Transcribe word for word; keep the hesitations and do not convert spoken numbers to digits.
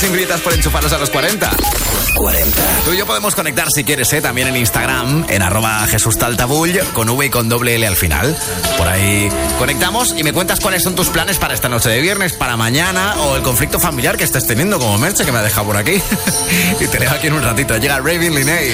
Invitadas por enchufarlos a los cuarenta. cuarenta. Tú y yo podemos conectar si quieres, ¿eh? También en Instagram, en arroba Jesús Taltabull, con V y con doble L al final. Por ahí conectamos y me cuentas cuáles son tus planes para esta noche de viernes, para mañana, o el conflicto familiar que estés teniendo como Merche, que me ha dejado por aquí. Y te leo aquí en un ratito. Llega Raven Linney.